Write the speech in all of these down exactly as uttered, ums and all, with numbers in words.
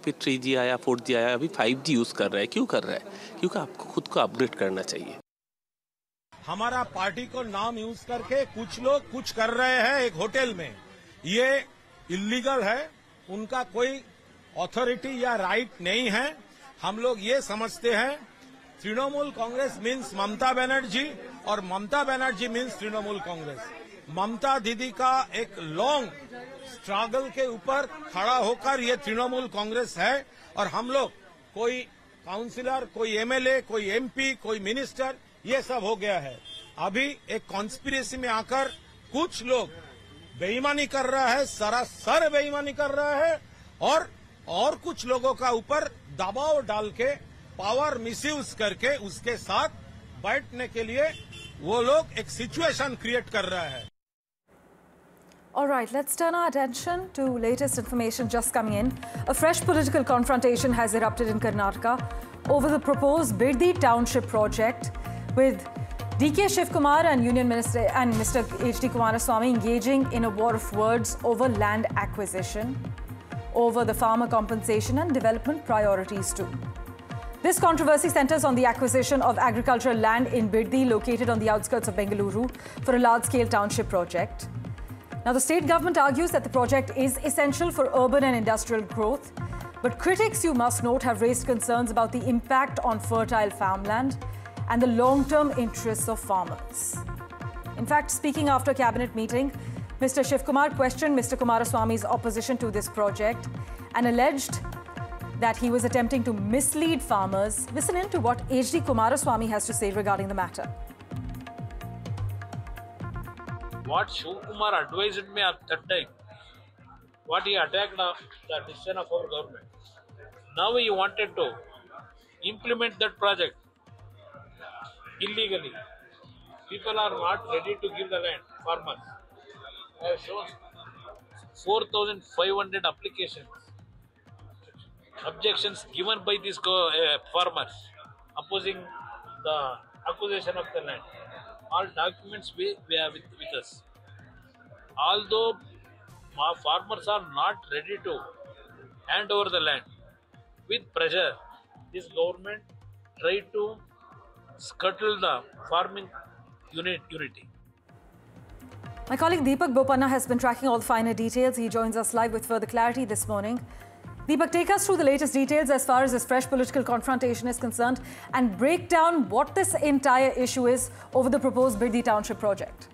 फिर three G आया, four G आया, अभी फाइव जी यूज़ कर रहा है। क्यों कर रहा है? क्योंकि आपको खुद को अपग्रेड करना चाहिए। हमारा पार्टी को नाम यूज करके कुछ लोग कुछ कर रहे हैं एक होटल में, ये इलीगल है। उनका कोई अथॉरिटी या राइट नहीं है। हम लोग ये समझते हैं तृणमूल कांग्रेस मीन्स ममता बनर्जी और ममता बनर्जी मीन्स तृणमूल कांग्रेस। ममता दीदी का एक लॉन्ग स्ट्रगल के ऊपर खड़ा होकर ये तृणमूल कांग्रेस है और हम लोग कोई काउंसिलर, कोई एमएलए, कोई एमपी, कोई मिनिस्टर, ये सब हो गया है। अभी एक कॉन्स्पिरेसी में आकर कुछ लोग बेईमानी कर रहा है, सरासर बेईमानी कर रहा है और और कुछ लोगों का ऊपर दबाव डाल के पावर मिसयूज करके उसके साथ बैठने के लिए वो लोग एक सिचुएशन क्रिएट कर रहा है। All right, let's turn our attention to latest information just coming in. A fresh political confrontation has erupted in Karnataka over the proposed Birdi Township project, with D K Shivkumar and Union Minister and Mister H D Kumaraswamy engaging in a war of words over land acquisition, over the farmer compensation and development priorities too. This controversy centers on the acquisition of agricultural land in Birdi, located on the outskirts of Bengaluru, for a large-scale township project. Now, the state government argues that the project is essential for urban and industrial growth, but critics, you must note, have raised concerns about the impact on fertile farmland and the long-term interests of farmers. In fact, speaking after a cabinet meeting, Mister Shivkumar questioned Mister Kumaraswamy's opposition to this project and alleged that he was attempting to mislead farmers. Listen in to what H D Kumaraswamy has to say regarding the matter. What Shivkumar advised me at that time, what he attacked the decision of our government. Now he wanted to implement that project illegally. People are not ready to give the land, farmers. I have shown four thousand five hundred applications, objections given by these uh, farmers opposing the acquisition of the land. All documents we, we have with, with us. Although our farmers are not ready to hand over the land, with pressure, this government tried to scuttle the farming unit unity. My colleague Deepak Bopanna has been tracking all the finer details. He joins us live with further clarity this morning. Deepak, take us through the latest details as far as this fresh political confrontation is concerned and break down what this entire issue is over the proposed Birdi Township project.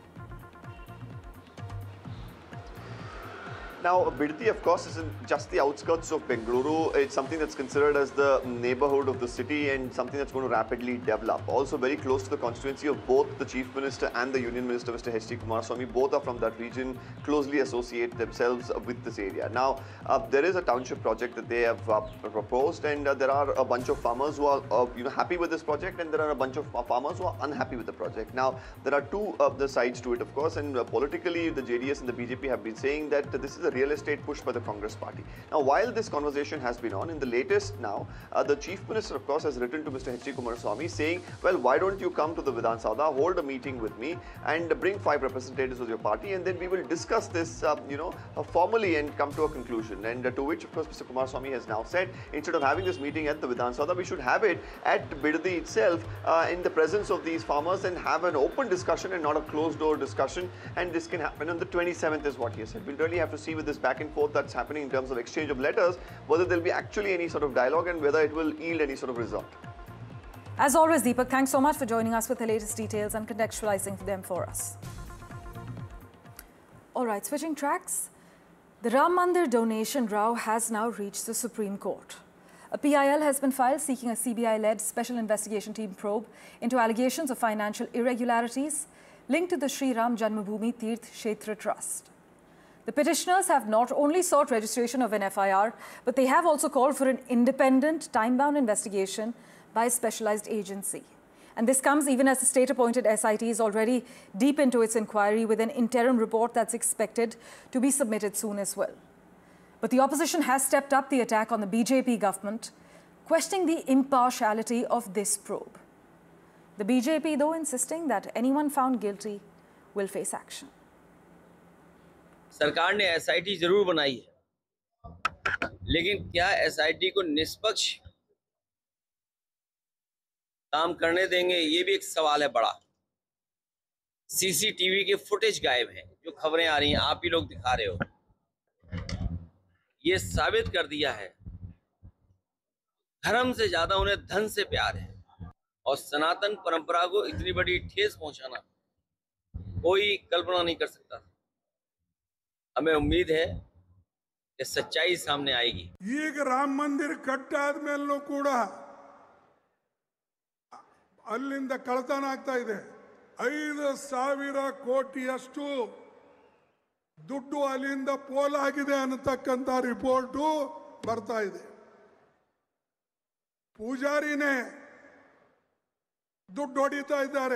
Now, Birdi, of course, is in just the outskirts of Bengaluru. It's something that's considered as the neighborhood of the city and something that's going to rapidly develop. Also very close to the constituency of both the Chief Minister and the Union Minister, Mister H D Kumaraswamy. Both are from that region, closely associate themselves with this area. Now, uh, there is a township project that they have uh, proposed, and uh, there are a bunch of farmers who are uh, you know, happy with this project, and there are a bunch of farmers who are unhappy with the project. Now, there are two of the sides to it, of course, and uh, politically, the J D S and the B J P have been saying that uh, this is a real estate push by the Congress party. Now, while this conversation has been on, in the latest now, uh, the Chief Minister, of course, has written to Mister H D Kumaraswamy saying, well, why don't you come to the Vidhan Sabha, hold a meeting with me and bring five representatives of your party, and then we will discuss this, uh, you know, uh, formally and come to a conclusion. And uh, to which, of course, Mister Kumaraswamy has now said, instead of having this meeting at the Vidhan Sabha, we should have it at Birdi itself uh, in the presence of these farmers and have an open discussion and not a closed door discussion. And this can happen on the twenty-seventh is what he has said. We'll really have to see with this back and forth that's happening in terms of exchange of letters, whether there'll be actually any sort of dialogue and whether it will yield any sort of result. As always, Deepak, thanks so much for joining us with the latest details and contextualizing them for us. All right, switching tracks. The Ram Mandir donation row has now reached the Supreme Court. A P I L has been filed seeking a C B I-led special investigation team probe into allegations of financial irregularities linked to the Sri Ram Janmabhoomi Tirth Kshetra Trust. The petitioners have not only sought registration of an F I R, but they have also called for an independent, time-bound investigation by a specialized agency. And this comes even as the state-appointed S I T is already deep into its inquiry with an interim report that's expected to be submitted soon as well. But the opposition has stepped up the attack on the B J P government, questioning the impartiality of this probe. The B J P, though, insisting that anyone found guilty will face action. सरकार ने S I T जरूर बनाई है, लेकिन क्या SIT को निष्पक्ष काम करने देंगे, ये भी एक सवाल है बड़ा। सीसीटीवी के फुटेज गायब है, जो खबरें आ रही हैं आप ही लोग दिखा रहे हो, ये साबित कर दिया है धर्म से ज्यादा उन्हें धन से प्यार है, और सनातन परंपरा को इतनी बड़ी ठेस पहुंचाना कोई कल्पना नहीं कर सकता। हमें उम्मीद है कि सच्चाई सामने आएगी। ಈಗ ರಾಮ ಮಂದಿರ ಕಟ್ಟಾದ್ಮೇಲೂ ಕೂಡ ಅಲ್ಲಿಂದ ಕಳತನ ಆಗ್ತಾ ಇದೆ। ಐದು ಸಾವಿರ ಕೋಟಿಯಷ್ಟು ದುಡ್ಡು ಅಲ್ಲಿಂದ ಪೋಲಾಗಿದೆ ಅನ್ನತಕ್ಕಂತ ರಿಪೋರ್ಟ್ ಬರ್ತಾ ಇದೆ। ಪೂಜಾರಿನೇ ದುಡ್ಡು ಹೊಡಿತಾ ಇದ್ದಾರೆ।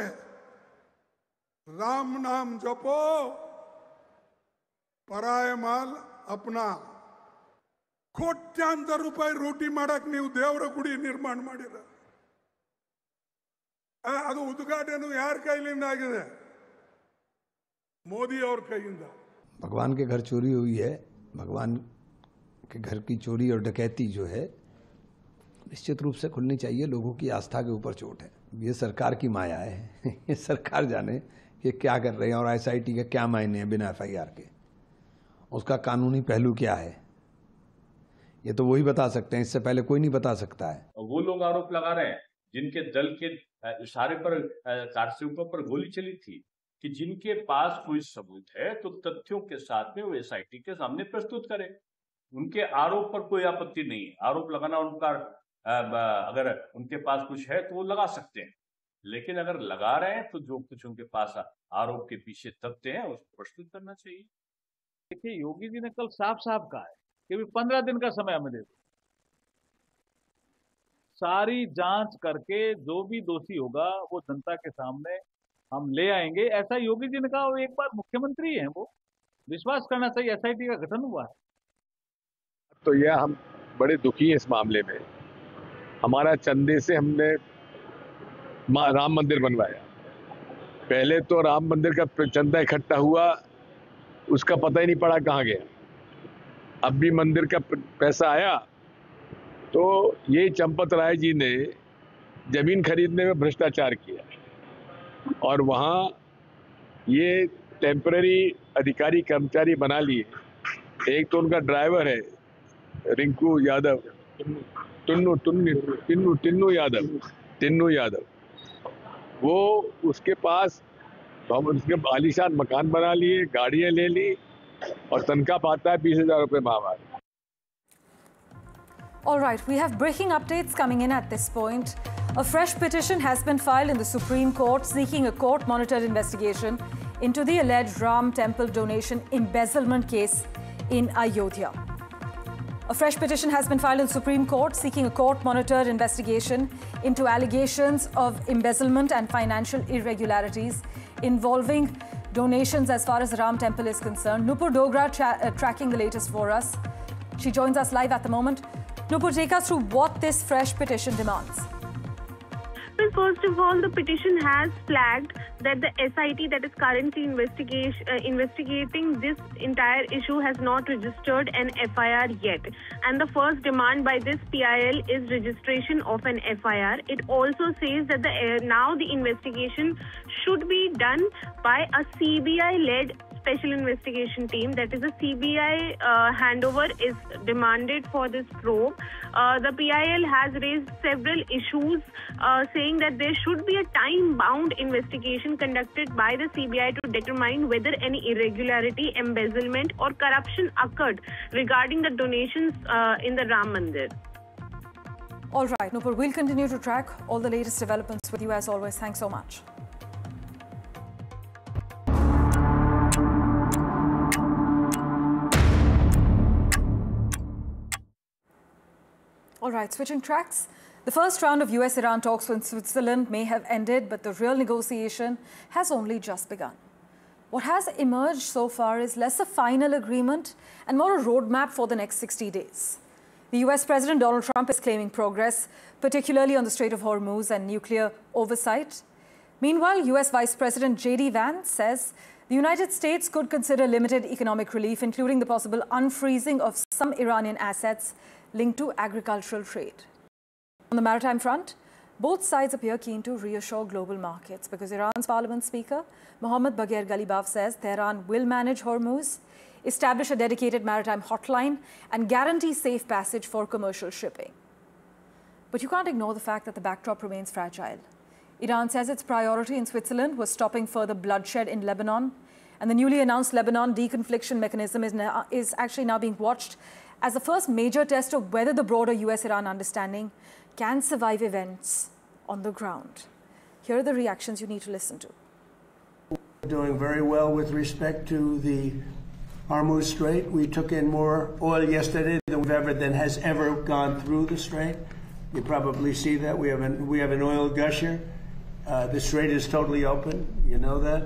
ರಾಮ ನಾಮ ಜಪೋ, ಪರಾಯ ಮಾಲ್ ಅಪ್ನಾ। ಕೋಟ್ಯಾಂತರ ರೂಪಾಯಿ ರೂಟಿ ಮಾಡಕ್ ನೀವು ದೇವರ ಗುಡಿ ನಿರ್ಮಾಣ ಮಾಡಿರ, ಅದು ಉದ್ಘಾಟನೆ ಯಾರ ಕೈಲಿಂದ ಆಗಿದೆ? मोदी और कहिंदा। भगवान के घर चोरी हुई है, भगवान के घर की चोरी और डकैती जो है निश्चित रूप से खुलनी चाहिए। लोगों की आस्था के ऊपर चोट है। ये सरकार की माया है। ये सरकार जाने ये क्या कर रहे हैं और एसआईटी के क्या मायने हैं बिना एफआईआर के, उसका कानूनी पहलू क्या है, ये तो वही बता सकते हैं, इससे पहले कोई नहीं बता सकता है। वो लोग आरोप लगा रहे हैं जिनके दल के इशारे पर कारसेवकों पर गोली चली थी कि जिनके पास कोई सबूत है तो तथ्यों के साथ में वो एसआईटी के सामने प्रस्तुत करें। उनके आरोप पर कोई आपत्ति नहीं है, आरोप लगाना उनका, अगर उनके पास कुछ है तो वो लगा सकते हैं, लेकिन अगर लगा रहे हैं तो जो कुछ उनके पास आरोप के पीछे तथ्य हैं उसको प्रस्तुत करना चाहिए। देखिए, योगी जी ने कल साफ साफ कहा है कि पंद्रह दिन का समय हमें दे दो, सारी जांच करके जो भी दोषी होगा वो जनता के सामने हम ले आएंगे, ऐसा योगी जी ने कहा। वो एक बार मुख्यमंत्री हैं, वो विश्वास करना चाहिए। एसआईटी का गठन हुआ है तो यह हम बड़े दुखी हैं इस मामले में। हमारा चंदे से हमने राम मंदिर बनवाया, पहले तो राम मंदिर का चंदा इकट्ठा हुआ, उसका पता ही नहीं पड़ा कहाँ गया। अब भी मंदिर का पैसा आया तो ये चंपत राय जी ने जमीन खरीदने में भ्रष्टाचार किया और वहाँ ये टेम्पररी अधिकारी कर्मचारी बना लिए। एक तो उनका ड्राइवर है रिंकू यादव, टुन्नू टुन्नू टिन्नू टिन्नू यादव टिन्नू यादव वो उसके पास हम उसके आलीशान मकान बना लिए, गाड़ियाँ ले ली और तनख्वाह पाता है बीस हजार रुपये माहवार। All right, we have breaking updates coming in at this point. A fresh petition has been filed in the Supreme Court seeking a court-monitored investigation into the alleged Ram Temple donation embezzlement case in Ayodhya. A fresh petition has been filed in Supreme Court seeking a court-monitored investigation into allegations of embezzlement and financial irregularities involving donations as far as the Ram Temple is concerned. Nupur Dogra tra uh, tracking the latest for us. She joins us live at the moment. Nupur, take us through what this fresh petition demands. Well, first of all, the petition has flagged that the S I T that is currently investigation, uh, investigating this entire issue has not registered an F I R yet. And the first demand by this P I L is registration of an F I R. It also says that the, uh, now the investigation should be done by a C B I-led special investigation team. That is, a C B I uh, handover is demanded for this probe. Uh, the P I L has raised several issues uh, saying that there should be a time-bound investigation conducted by the C B I to determine whether any irregularity, embezzlement or corruption occurred regarding the donations uh, in the Ram Mandir. All right, Nupur, we'll continue to track all the latest developments with you as always. Thanks so much. All right, switching tracks. The first round of U S Iran talks in Switzerland may have ended, but the real negotiation has only just begun. What has emerged so far is less a final agreement and more a roadmap for the next sixty days. The U S President Donald Trump is claiming progress, particularly on the Strait of Hormuz and nuclear oversight. Meanwhile, U S Vice President J D Vance says the United States could consider limited economic relief, including the possible unfreezing of some Iranian assets linked to agricultural trade. On the maritime front, both sides appear keen to reassure global markets because Iran's parliament speaker, Mohammad Bagher Ghalibaf, says Tehran will manage Hormuz, establish a dedicated maritime hotline, and guarantee safe passage for commercial shipping. But you can't ignore the fact that the backdrop remains fragile. Iran says its priority in Switzerland was stopping further bloodshed in Lebanon, and the newly announced Lebanon deconfliction mechanism is, now, is actually now being watched as the first major test of whether the broader U S Iran understanding can survive events on the ground. Here are the reactions you need to listen to. We're doing very well with respect to the Hormuz Strait. We took in more oil yesterday than we've ever than has ever gone through the strait. You probably see that we have an we have an oil gusher. Uh, the strait is totally open. You know that,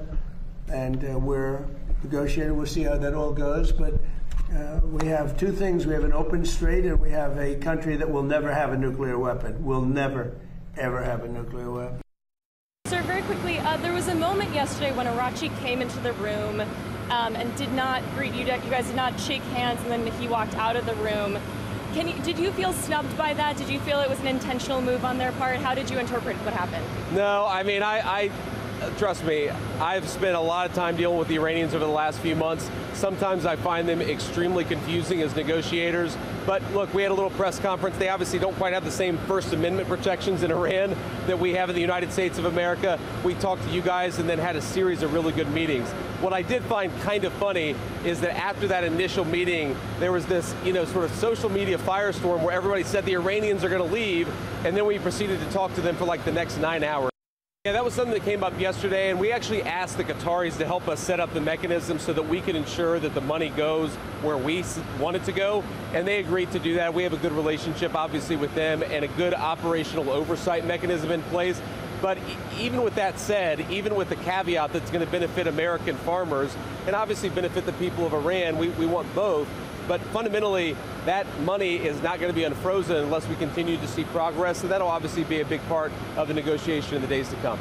and uh, we're negotiating. We'll see how that all goes, but. Uh, we have two things. We have an open strait, and we have a country that will never have a nuclear weapon. Will never, ever have a nuclear weapon. Sir, very quickly, uh, there was a moment yesterday when Araghchi came into the room um, and did not greet you. You guys did not shake hands, and then he walked out of the room. Can you, did you feel snubbed by that? Did you feel it was an intentional move on their part? How did you interpret what happened? No, I mean, I... I... Trust me, I've spent a lot of time dealing with the Iranians over the last few months. Sometimes I find them extremely confusing as negotiators. But look, we had a little press conference. They obviously don't quite have the same First Amendment protections in Iran that we have in the United States of America. We talked to you guys and then had a series of really good meetings. What I did find kind of funny is that after that initial meeting, there was this, you know, sort of social media firestorm where everybody said the Iranians are going to leave, and then we proceeded to talk to them for like the next nine hours. Yeah, that was something that came up yesterday, and we actually asked the Qataris to help us set up the mechanism so that we can ensure that the money goes where we want it to go, and they agreed to do that. We have a good relationship, obviously, with them and a good operational oversight mechanism in place. But even with that said, even with the caveat that's going to benefit American farmers and obviously benefit the people of Iran, we, we want both. But fundamentally, that money is not going to be unfrozen unless we continue to see progress, and that'll obviously be a big part of the negotiation in the days to come.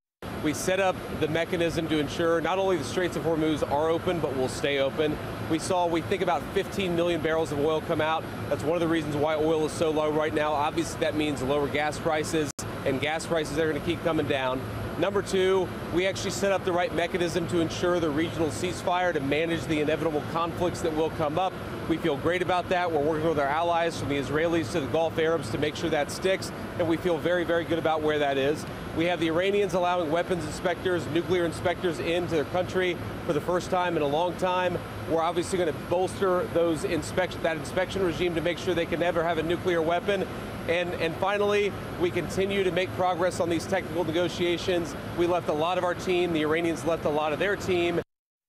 We set up the mechanism to ensure not only the Straits of Hormuz are open, but will stay open. We saw, we think about fifteen million barrels of oil come out. That's one of the reasons why oil is so low right now. Obviously, that means lower gas prices, and gas prices are going to keep coming down. Number two, we actually set up the right mechanism to ensure the regional ceasefire to manage the inevitable conflicts that will come up. We feel great about that. We're working with our allies from the Israelis to the Gulf Arabs to make sure that sticks, and we feel very, very good about where that is. We have the Iranians allowing weapons inspectors, nuclear inspectors into their country for the first time in a long time. We're obviously going to bolster those inspection, that inspection regime to make sure they can never have a nuclear weapon. And, and finally, we continue to make progress on these technical negotiations. We left a lot of our team. The Iranians left a lot of their team.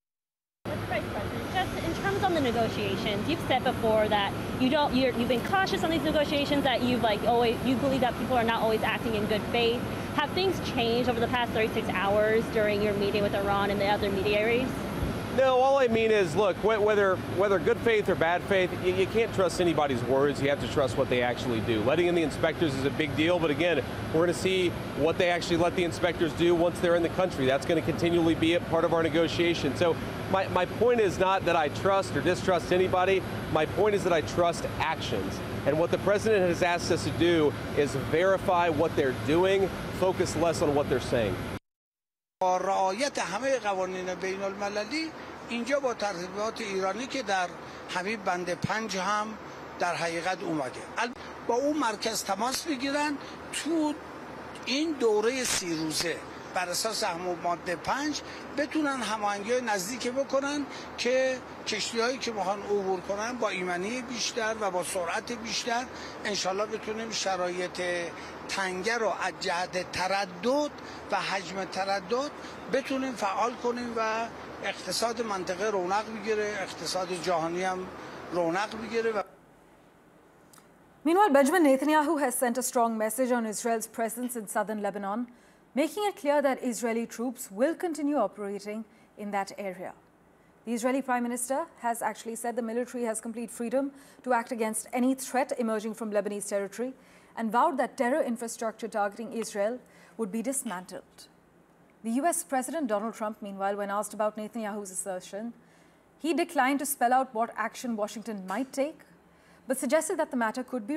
Just in terms of the negotiations, you've said before that you don't, you're, you've been cautious on these negotiations, that you've like always, you believe that people are not always acting in good faith. Have things changed over the past thirty-six hours during your meeting with Iran and the other mediaries? No, all I mean is, look, whether whether good faith or bad faith, you, you can't trust anybody's words. You have to trust what they actually do. Letting in the inspectors is a big deal, but again, we're going to see what they actually let the inspectors do once they're in the country. That's going to continually be a part of our negotiation. So my, my point is not that I trust or distrust anybody. My point is that I trust actions. And what the president has asked us to do is verify what they're doing, focus less on what they're saying. با رعایت همه قوانین بین المللی اینجا با ترتیبات ایرانی که در حبیب بند پنج هم در حقیقت اومده با اون مرکز تماس بگیرن تو این دوره سی روزه بر اساس همون ماده پنج بتونن هماهنگی نزدیکی بکنن که کشتی‌هایی که میخوان عبور کنن با ایمنی بیشتر و با سرعت بیشتر انشالله بتونیم شرایط تنگه رو از جهت تردد و حجم تردد بتونیم فعال کنیم و اقتصاد منطقه رونق بگیره، اقتصاد جهانی هم رونق بگیره. Meanwhile, Benjamin Netanyahu has sent a strong message on Israel's presence in southern Lebanon, making it clear that Israeli troops will continue operating in that area. The Israeli Prime Minister has actually said the military has complete freedom to act against any threat emerging from Lebanese territory and vowed that terror infrastructure targeting Israel would be dismantled. The U S President Donald Trump, meanwhile, when asked about Netanyahu's assertion, he declined to spell out what action Washington might take, but suggested that the matter could be